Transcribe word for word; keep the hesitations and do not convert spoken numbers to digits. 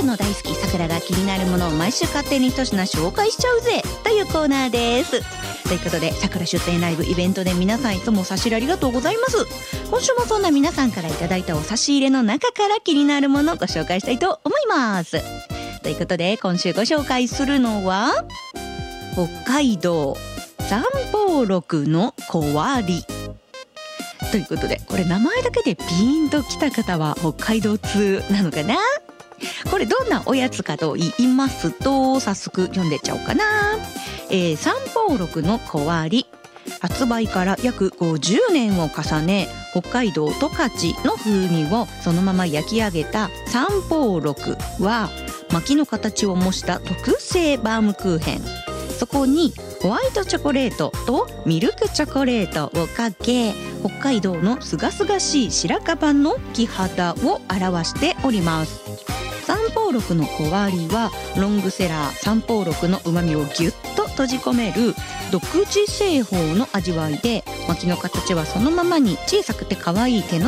の大好きさくらが気になるものを毎週勝手に一品紹介しちゃうぜというコーナーです。ということで、さくら出店ライブイベントで皆さんいつも差し入れありがとうございます。今週もそんな皆さんからいただいたお差し入れの中から気になるものをご紹介したいと思います。ということで、今週ご紹介するのは北海道三宝六の小割ということで、これ名前だけでピーンときた方は北海道通なのかな。これどんなおやつかと言いますと、早速読んでっちゃおうかな。えー、三宝六の小割、発売から約ごじゅうねんを重ね、北海道十勝の風味をそのまま焼き上げた三宝六は薪の形を模した特製バームクーヘン、そこにホワイトチョコレートとミルクチョコレートをかけ、北海道のすがすがしい白樺の木肌を表しております。三宝六の小割はロングセラー三宝六の旨味をギュッと閉じ込める独自製法の味わいで、薪の形はそのままに小さくて可愛い手の